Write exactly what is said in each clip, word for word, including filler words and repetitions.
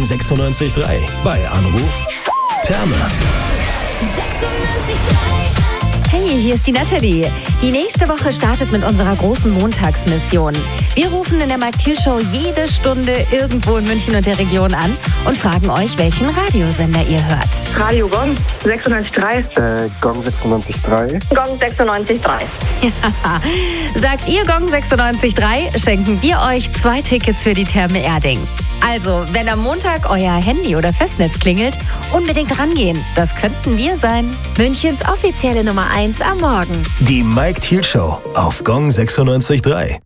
Gong sechsundneunzig Komma drei. Bei Anruf Therme. sechsundneunzig Komma drei. Hey, hier ist die Nathalie. Die nächste Woche startet mit unserer großen Montagsmission. Wir rufen in der Mike Thiel Show jede Stunde irgendwo in München und der Region an und fragen euch, welchen Radiosender ihr hört. Radio Gong sechsundneunzig Komma drei. Äh, Gong sechsundneunzig Komma drei. Gong sechsundneunzig Komma drei. Ja. Sagt ihr Gong sechsundneunzig Komma drei, schenken wir euch zwei Tickets für die Therme Erding. Also, wenn am Montag euer Handy oder Festnetz klingelt, unbedingt rangehen. Das könnten wir sein. Münchens offizielle Nummer eins am Morgen. Die Mike Thiel Show auf Gong sechsundneunzig Komma drei.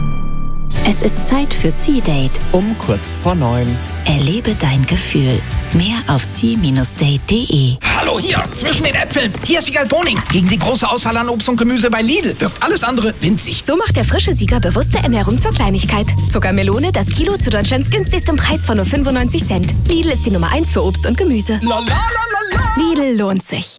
Es ist Zeit für C-Date. Um kurz vor neun. Erlebe dein Gefühl. Mehr auf c Bindestrich date punkt de. Hallo hier, zwischen den Äpfeln. Hier ist Siegal Boning. Gegen die große Auswahl an Obst und Gemüse bei Lidl wirkt alles andere winzig. So macht der frische Sieger bewusste Ernährung zur Kleinigkeit. Zuckermelone, das Kilo zu Deutschlands günstigstem Preis von nur fünfundneunzig Cent. Lidl ist die Nummer eins für Obst und Gemüse. La, la, la, la, la. Lidl lohnt sich.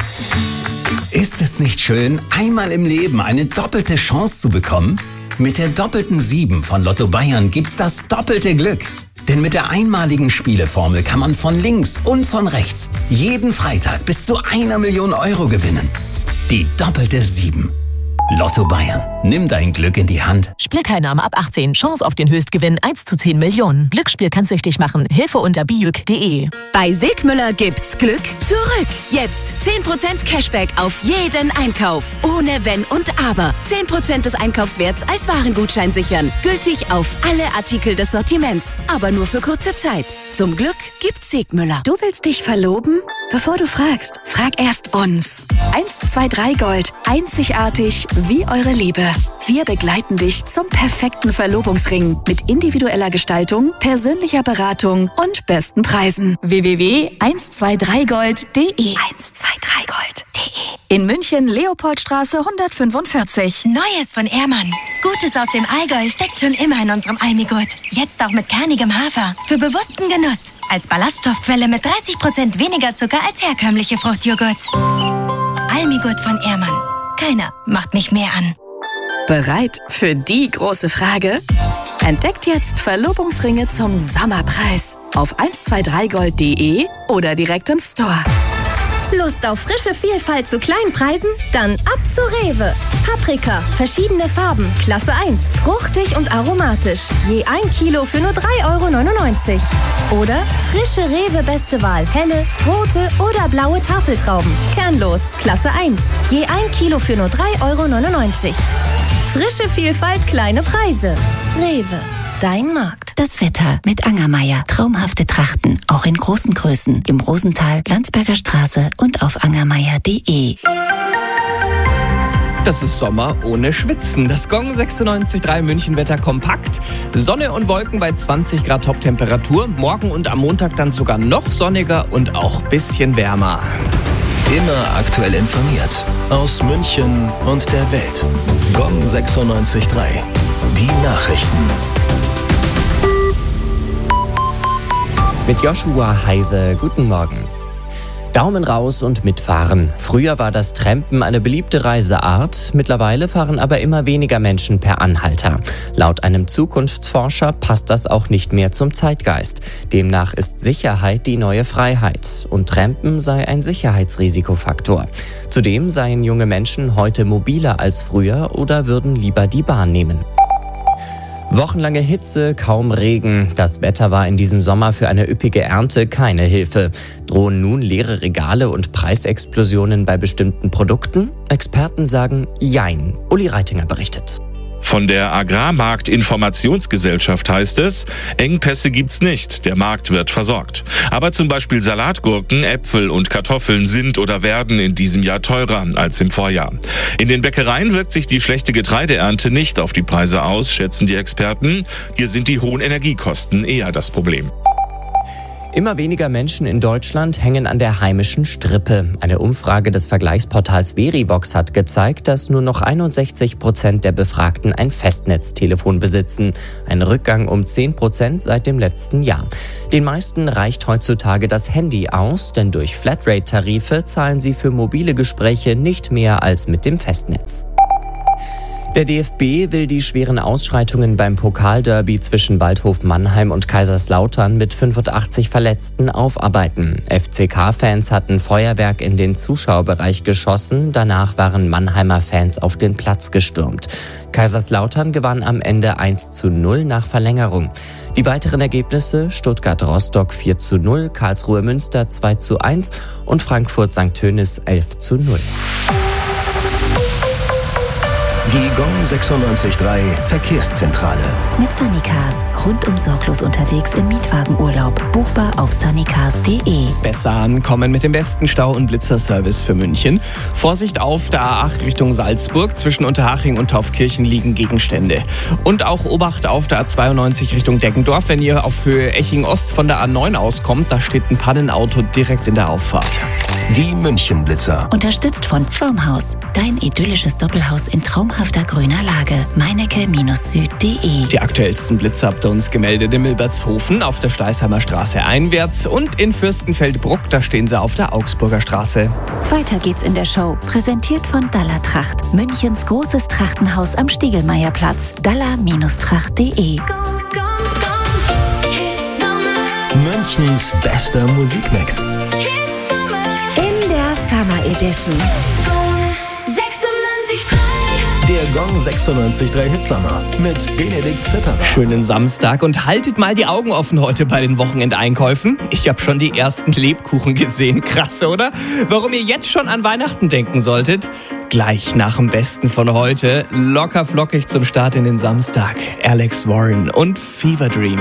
Ist es nicht schön, einmal im Leben eine doppelte Chance zu bekommen? Mit der doppelten sieben von Lotto Bayern gibt's das doppelte Glück. Denn mit der einmaligen Spieleformel kann man von links und von rechts jeden Freitag bis zu einer Million Euro gewinnen. Die doppelte sieben. Lotto Bayern. Nimm dein Glück in die Hand. Spielteilnahme ab achtzehn. Chance auf den Höchstgewinn eins zu zehn Millionen. Glücksspiel kann süchtig machen. Hilfe unter bijuk punkt de. Bei Segmüller gibt's Glück zurück. Jetzt zehn Prozent Cashback auf jeden Einkauf. Ohne Wenn und Aber. zehn Prozent des Einkaufswerts als Warengutschein sichern. Gültig auf alle Artikel des Sortiments. Aber nur für kurze Zeit. Zum Glück gibt's Segmüller. Du willst dich verloben? Bevor du fragst, frag erst uns. eins zwei drei Gold. Einzigartig wie eure Liebe. Wir begleiten dich zum perfekten Verlobungsring mit individueller Gestaltung, persönlicher Beratung und besten Preisen. w w w punkt eins zwei drei gold punkt de eins zwei drei gold punkt de. In München, Leopoldstraße hundertfünfundvierzig. Neues von Ehrmann. Gutes aus dem Allgäu steckt schon immer in unserem Almigurt. Jetzt auch mit kernigem Hafer. Für bewussten Genuss. Als Ballaststoffquelle mit dreißig Prozent weniger Zucker als herkömmliche Fruchtjoghurt. Almigurt von Ehrmann. Keiner macht mich mehr an. Bereit für die große Frage? Entdeckt jetzt Verlobungsringe zum Sommerpreis auf eins zwei drei gold punkt de oder direkt im Store. Lust auf frische Vielfalt zu kleinen Preisen? Dann ab zu Rewe. Paprika, verschiedene Farben, Klasse eins, fruchtig und aromatisch. Je ein Kilo für nur drei Euro neunundneunzig. Oder frische Rewe Beste Wahl, helle, rote oder blaue Tafeltrauben. Kernlos, Klasse eins. Je ein Kilo für nur drei Euro neunundneunzig. Frische Vielfalt, kleine Preise. Rewe. Dein Markt. Das Wetter mit Angermeier. Traumhafte Trachten, auch in großen Größen. Im Rosental, Landsberger Straße und auf angermeier punkt de. Das ist Sommer ohne Schwitzen. Das Gong sechsundneunzig Komma drei München-Wetter kompakt. Sonne und Wolken bei zwanzig Grad Top-Temperatur. Morgen und am Montag dann sogar noch sonniger und auch ein bisschen wärmer. Immer aktuell informiert. Aus München und der Welt. Gong sechsundneunzig Komma drei. Die Nachrichten. Mit Joshua Heise, guten Morgen. Daumen raus und mitfahren. Früher war das Trampen eine beliebte Reiseart, mittlerweile fahren aber immer weniger Menschen per Anhalter. Laut einem Zukunftsforscher passt das auch nicht mehr zum Zeitgeist. Demnach ist Sicherheit die neue Freiheit und Trampen sei ein Sicherheitsrisikofaktor. Zudem seien junge Menschen heute mobiler als früher oder würden lieber die Bahn nehmen. Wochenlange Hitze, kaum Regen. Das Wetter war in diesem Sommer für eine üppige Ernte keine Hilfe. Drohen nun leere Regale und Preisexplosionen bei bestimmten Produkten? Experten sagen Jein. Uli Reitinger berichtet. Von der Agrarmarktinformationsgesellschaft heißt es, Engpässe gibt's nicht, der Markt wird versorgt. Aber zum Beispiel Salatgurken, Äpfel und Kartoffeln sind oder werden in diesem Jahr teurer als im Vorjahr. In den Bäckereien wirkt sich die schlechte Getreideernte nicht auf die Preise aus, schätzen die Experten. Hier sind die hohen Energiekosten eher das Problem. Immer weniger Menschen in Deutschland hängen an der heimischen Strippe. Eine Umfrage des Vergleichsportals Verivox hat gezeigt, dass nur noch einundsechzig Prozent der Befragten ein Festnetztelefon besitzen. Ein Rückgang um zehn Prozent seit dem letzten Jahr. Den meisten reicht heutzutage das Handy aus, denn durch Flatrate-Tarife zahlen sie für mobile Gespräche nicht mehr als mit dem Festnetz. Der D F B will die schweren Ausschreitungen beim Pokalderby zwischen Waldhof Mannheim und Kaiserslautern mit fünfundachtzig Verletzten aufarbeiten. F C K-Fans hatten Feuerwerk in den Zuschauerbereich geschossen, danach waren Mannheimer Fans auf den Platz gestürmt. Kaiserslautern gewann am Ende eins zu null nach Verlängerung. Die weiteren Ergebnisse: Stuttgart-Rostock vier zu null, Karlsruhe-Münster zwei zu eins und Frankfurt-Sankt Tönis elf zu null. Die Gong sechsundneunzig Komma drei Verkehrszentrale. Mit Sunnycars. Rundum sorglos unterwegs im Mietwagenurlaub. Buchbar auf sunnycars punkt de. Besser ankommen mit dem besten Stau- und Blitzerservice für München. Vorsicht auf der A acht Richtung Salzburg. Zwischen Unterhaching und Taufkirchen liegen Gegenstände. Und auch Obacht auf der A zweiundneunzig Richtung Deggendorf. Wenn ihr auf Höhe Eching Ost von der A neun auskommt, da steht ein Pannenauto direkt in der Auffahrt. Die München-Blitzer. Unterstützt von Pflumhaus. Dein idyllisches Doppelhaus in traumhafter grüner Lage. meinecke Süd punkt de. Die aktuellsten Blitzer habt ihr uns gemeldet in Milbertshofen auf der Schleißheimer Straße einwärts und in Fürstenfeldbruck, da stehen sie auf der Augsburger Straße. Weiter geht's in der Show. Präsentiert von Dalla Tracht. Münchens großes Trachtenhaus am Stiegelmeierplatz. dalla Tracht punkt de. Münchens bester Musikmix. In der Summer Edition. Der Gong sechsundneunzig Komma drei Hitsommer mit Benedikt Zipperer. Schönen Samstag und haltet mal die Augen offen heute bei den Wochenendeinkäufen. Ich habe schon die ersten Lebkuchen gesehen. Krass, oder? Warum ihr jetzt schon an Weihnachten denken solltet? Gleich nach dem Besten von heute. Locker flockig zum Start in den Samstag. Alex Warren und Fever Dream.